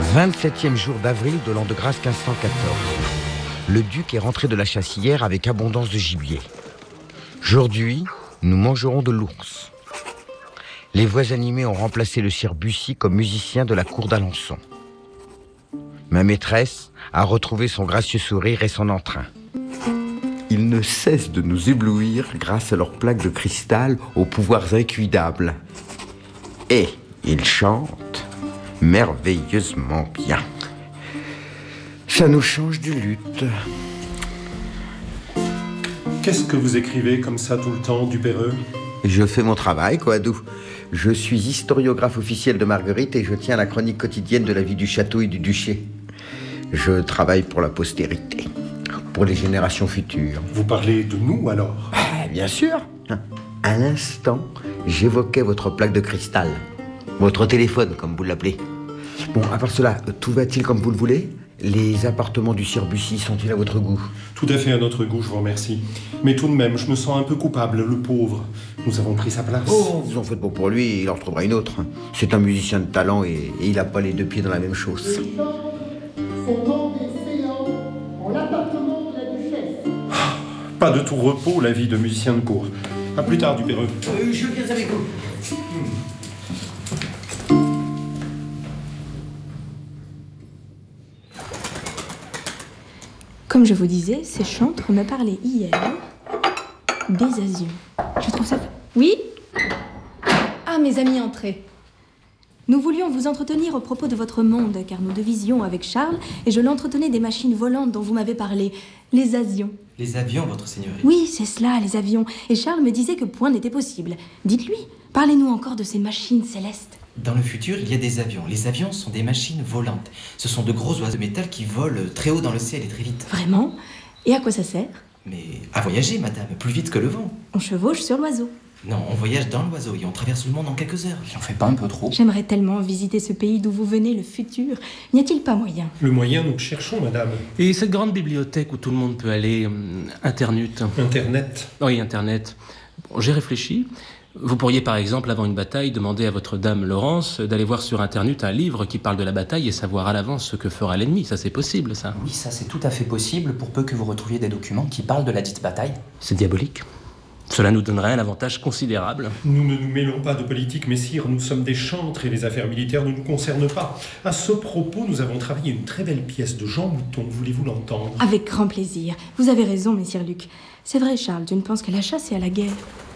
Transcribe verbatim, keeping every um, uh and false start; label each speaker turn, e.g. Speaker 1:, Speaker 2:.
Speaker 1: vingt-septième jour d'avril de l'an de grâce quinze cent quatorze. Le duc est rentré de la chasse hier avec abondance de gibier. Aujourd'hui, nous mangerons de l'ours. Les voix animées ont remplacé le sire Bussy comme musicien de la cour d'Alençon. Ma maîtresse a retrouvé son gracieux sourire et son entrain. Ils ne cessent de nous éblouir grâce à leurs plaques de cristal aux pouvoirs incuidables. Et ils chantent merveilleusement bien. Ça nous change du luth.
Speaker 2: Qu'est-ce que vous écrivez comme ça tout le temps, Duperreux ?
Speaker 1: Je fais mon travail, quoi, d'où. Je suis historiographe officiel de Marguerite et je tiens la chronique quotidienne de la vie du château et du duché. Je travaille pour la postérité, pour les générations futures.
Speaker 2: Vous parlez de nous, alors ?
Speaker 1: Ah, bien sûr. À l'instant, j'évoquais votre plaque de cristal. Votre téléphone, comme vous l'appelez. Bon, à part cela, tout va-t-il comme vous le voulez ? Les appartements du sire Bussy sont-ils à votre goût ?
Speaker 2: Tout à fait à notre goût, je vous remercie. Mais tout de même, je me sens un peu coupable, le pauvre. Nous avons pris sa place.
Speaker 1: Oh, vous en faites bon pour lui, il en retrouvera une autre. C'est un musicien de talent et, et il n'a pas les deux pieds dans la même chose.
Speaker 3: Son nom est Célan, en l'appartement de la duchesse.
Speaker 2: Pas de tout repos, la vie de musicien de cour. À plus tard, Duperreux.
Speaker 1: Euh, je viens avec vous.
Speaker 4: Comme je vous disais, ces chantres me parlaient hier des Asiens. Je trouve ça... Oui ? Ah, mes amis, entrez. Nous voulions vous entretenir au propos de votre monde, car nous devisions avec Charles, et je l'entretenais des machines volantes dont vous m'avez parlé, les Asians.
Speaker 5: Les avions, votre seigneurie ?
Speaker 4: Oui, c'est cela, les avions. Et Charles me disait que point n'était possible. Dites-lui, parlez-nous encore de ces machines célestes.
Speaker 5: Dans le futur, il y a des avions. Les avions sont des machines volantes. Ce sont de gros oiseaux de métal qui volent très haut dans le ciel et très vite.
Speaker 4: Vraiment ? Et à quoi ça sert ?
Speaker 5: Mais à voyager, madame, plus vite que le vent.
Speaker 4: On chevauche sur l'oiseau.
Speaker 5: Non, on voyage dans l'oiseau et on traverse le monde en quelques heures. J'en fais pas un peu trop ?
Speaker 4: J'aimerais tellement visiter ce pays d'où vous venez, le futur. N'y a-t-il pas moyen ?
Speaker 2: Le moyen, nous le cherchons, madame.
Speaker 6: Et cette grande bibliothèque où tout le monde peut aller, euh, Internet.
Speaker 2: Internet.
Speaker 6: Oui, Internet. Bon, j'ai réfléchi. Vous pourriez par exemple, avant une bataille, demander à votre dame Laurence d'aller voir sur Internet un livre qui parle de la bataille et savoir à l'avance ce que fera l'ennemi. Ça, c'est possible, ça.
Speaker 5: Oui, ça c'est tout à fait possible pour peu que vous retrouviez des documents qui parlent de la dite bataille.
Speaker 6: C'est diabolique. Cela nous donnerait un avantage considérable.
Speaker 2: Nous ne nous mêlons pas de politique, messire. Nous sommes des chantres et les affaires militaires ne nous concernent pas. À ce propos, nous avons travaillé une très belle pièce de Jean Mouton. Voulez-vous l'entendre ?
Speaker 4: Avec grand plaisir. Vous avez raison, messire Luc. C'est vrai, Charles, je ne pense qu'à la chasse et à la guerre.